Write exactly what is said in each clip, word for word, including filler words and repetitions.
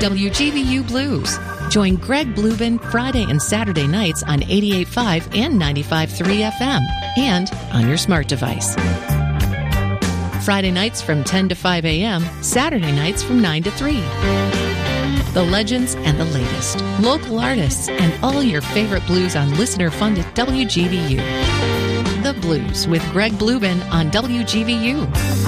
W G V U Blues. Join Greg Blubin Friday and Saturday nights on eighty-eight point five and ninety-five point three F M and on your smart device. Friday nights from ten to five a.m., Saturday nights from nine to three. The legends and the latest, local artists, and all your favorite blues on listener-funded W G V U. The Blues with Greg Blubin on W G V U.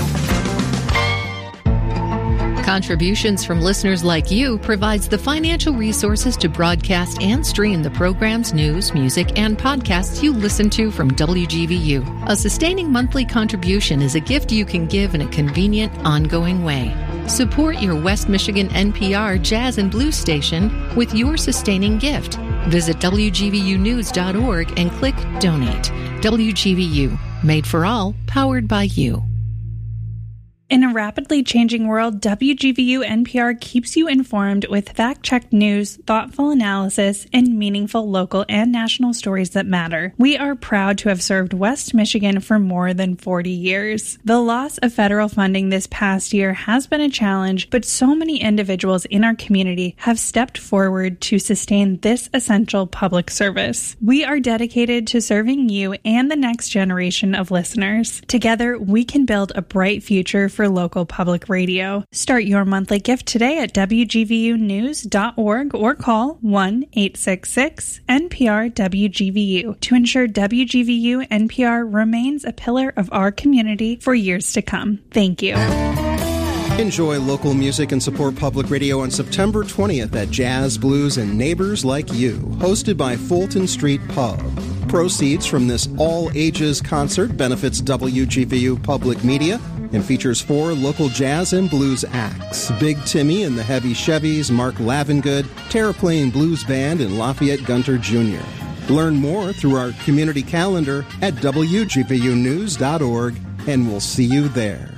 Contributions from listeners like you provides the financial resources to broadcast and stream the programs, news, music, and podcasts you listen to from W G V U. A sustaining monthly contribution is a gift you can give in a convenient, ongoing way. Support your West Michigan N P R Jazz and Blues station with your sustaining gift. Visit W G V U news dot org and click Donate. W G V U, made for all, powered by you. In a rapidly changing world, W G V U N P R keeps you informed with fact-checked news, thoughtful analysis, and meaningful local and national stories that matter. We are proud to have served West Michigan for more than forty years. The loss of federal funding this past year has been a challenge, but so many individuals in our community have stepped forward to sustain this essential public service. We are dedicated to serving you and the next generation of listeners. Together, we can build a bright future for local public radio. Start your monthly gift today at W G V U news dot org or call one eight six six N P R W G V U to ensure W G V U N P R remains a pillar of our community for years to come. Thank you. Enjoy local music and support public radio on September twentieth at Jazz, Blues, and Neighbors Like You, hosted by Fulton Street Pub. Proceeds from this all-ages concert benefits W G V U Public Media and features four local jazz and blues acts: Big Timmy and the Heavy Chevys, Mark Lavengood, Terraplane Blues Band, and Lafayette Gunter Junior Learn more through our community calendar at W G V U news dot org, and we'll see you there.